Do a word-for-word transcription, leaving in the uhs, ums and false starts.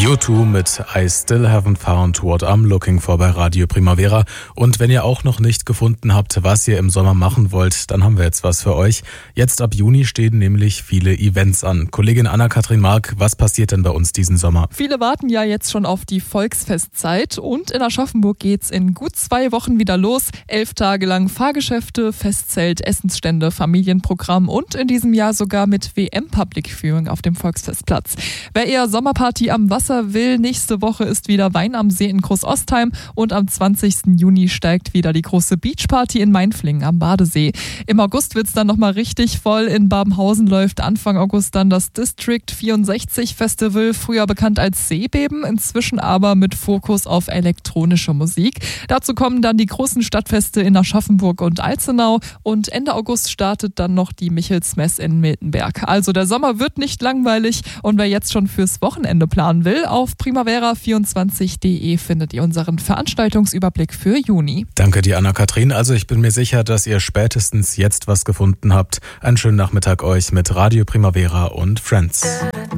U zwei mit I Still Haven't Found What I'm Looking For bei Radio Primavera. Und wenn ihr auch noch nicht gefunden habt, was ihr im Sommer machen wollt, dann haben wir jetzt was für euch. Jetzt ab Juni stehen nämlich viele Events an. Kollegin Anna-Kathrin Mark, was passiert denn bei uns diesen Sommer? Viele warten ja jetzt schon auf die Volksfestzeit und in Aschaffenburg geht's in gut zwei Wochen wieder los. Elf Tage lang Fahrgeschäfte, Festzelt, Essensstände, Familienprogramm und in diesem Jahr sogar mit W M-Public Viewing auf dem Volksfestplatz. Wer eher Sommerparty am Wasser will, nächste Woche ist wieder Wein am See in Großostheim und am zwanzigsten Juni steigt wieder die große Beachparty in Mainflingen am Badesee. Im August wird's dann nochmal richtig voll. In Babenhausen läuft Anfang August dann das District vierundsechzig Festival, früher bekannt als Seebeben, inzwischen aber mit Fokus auf elektronische Musik. Dazu kommen dann die großen Stadtfeste in Aschaffenburg und Alzenau und Ende August startet dann noch die Michelsmess in Miltenberg. Also der Sommer wird nicht langweilig und wer jetzt schon fürs Wochenende planen will, auf primavera vierundzwanzig punkt de findet ihr unseren Veranstaltungsüberblick für Juni. Danke dir, Anna-Kathrin. Also ich bin mir sicher, dass ihr spätestens jetzt was gefunden habt. Einen schönen Nachmittag euch mit Radio Primavera und Friends.